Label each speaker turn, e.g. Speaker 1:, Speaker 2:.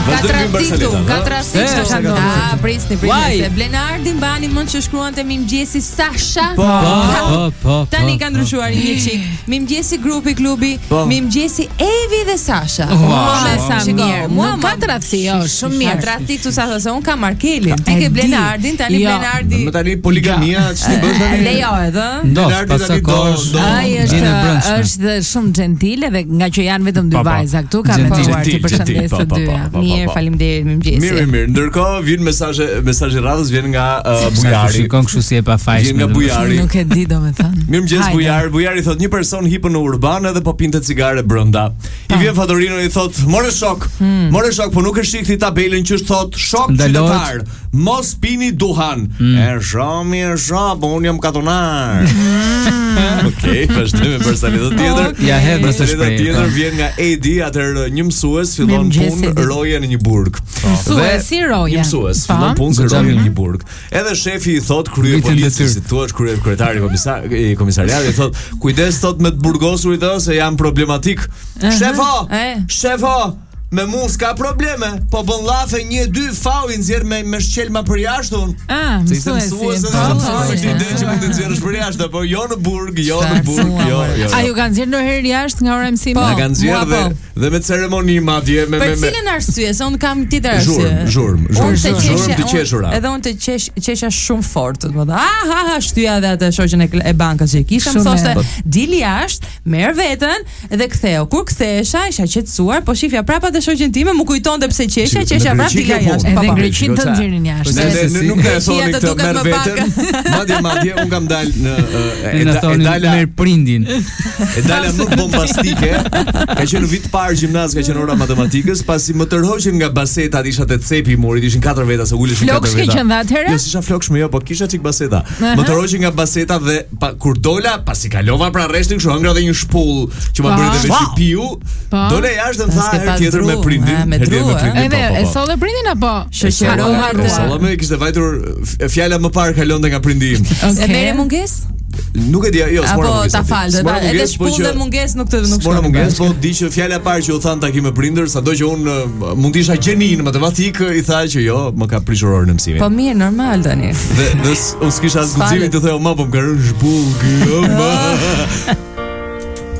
Speaker 1: Prisni. Blenardi mbani mend që shkruante Mirëmëngjesi Sasha. Tani ka ndryshuar një çik. Mirëmëngjesi grupi klubi, Mirëmëngjesi Evi dhe Sasha.
Speaker 2: Sa mirë. Mua ka tradhti, shumë mirë.
Speaker 1: Tradhti këtu sa thosë, un kam Markelin. Ti ke Blenardin, tani Blenardi.
Speaker 3: Më tani poligamia ç'ti bën tani?
Speaker 1: Lejohet, ë?
Speaker 2: Ai është shumë gentile dhe nga që janë vetëm dy vajza këtu ka menduar ti përshëndes të dyja.
Speaker 1: Mirë, faleminderit, Mirëmëngjesi.
Speaker 3: Mirë. Ndërkohë vjen mesazhi radhës vjen nga Bujari.
Speaker 4: Shikon kështu si e pafajshme.
Speaker 3: Vjen nga Bujari.
Speaker 2: Nuk e di domethënë.
Speaker 3: Mirëmëngjes Bujari. Bujari thot një person hipën në urban edhe po pinte cigare brenda. I vjen Fatorino i thot, "More shok, po nuk e shikthi tabelën që thot shok qytetar. Mos pini duhan." Po unë jam katonar. Okej, vazhdojmë për salidot tjetër.
Speaker 4: Ja hedh në
Speaker 3: salidot tjetër vjen nga Edi, atëherë një mësues fillon punë roje në një burg.
Speaker 2: Mësuesi roje.
Speaker 3: Një mësues fillon punë roje në një burg. Edhe shefi i thot krye policisë, si thua kryetari i komisariatit i thot, "Kujdes thot me të burgosurit se janë problematik." Shefo, me mu s'ka probleme, po bën llafe 1-2 fauin nxjerr me shqelma për jashtë unë.
Speaker 2: Se ishte mësues
Speaker 3: që mund të nxjerrësh për jashtë, po jo në burg, jo.
Speaker 2: A ju kanë nxjerrë ndonjëherë jashtë nga ora mësimi?
Speaker 3: Na kanë nxjerrë dhe me ceremoni madje me
Speaker 1: Për cilën arsye? Se unë kam tjetër arsye.
Speaker 3: Zhurm të qeshura.
Speaker 1: Edhe unë të qesha shumë fort, domethënë. Shtyja edhe atë shoqën e bankës që kisha, më thoshte, "Dili jashtë, merr veten dhe ktheu." Kur kthehesha, isha qetësuar, po shifja prapa shoqën time më kujtonte pse qesha prapë dila jashtë.
Speaker 2: Edhe Greqin të nxjerrin jashtë.
Speaker 3: Ne nuk e thoni këtë merr veten. Madje un kam dalë në
Speaker 4: merr prindin.
Speaker 3: E dala më bombastike. Ka qenë vit parë gjimnaz, ka qenë ora matematikës, pasi më tërhoqën nga basetat, isha te cepi i murit, ishin 4 veta, se uleshin 4 veta.
Speaker 2: Floksh që qenë atëherë?
Speaker 3: Jo, s'isha flokshme, jo, po kisha çik baseta. Më tërhoqën nga baseta dhe kur dola, pasi kalova pra rreshtin, kështu hëngra dhe një shpull që më bëri të vesh piu. Dola jashtë dhe më tha herë tjetër me prindin.
Speaker 2: E solle prindin apo
Speaker 3: shoqërova? Solla më kishte vajtur fjala më parë kalonte nga prindi im.
Speaker 1: E merre mungesë?
Speaker 3: Nuk e di, jo, s'mora mungesë.
Speaker 1: Apo ta falë, edhe shpullë mungesë nuk
Speaker 3: s'mora mungesë, po di që fjala e parë që u than takim me prindër, sado që unë mund të isha gjeni në matematikë, i tha që jo, më ka prishur orën e mësimit.
Speaker 1: Po mirë, normal tani.
Speaker 3: Dhe unë s'kisha as guximin të thoj, "Ma po më ka rënë shpullë."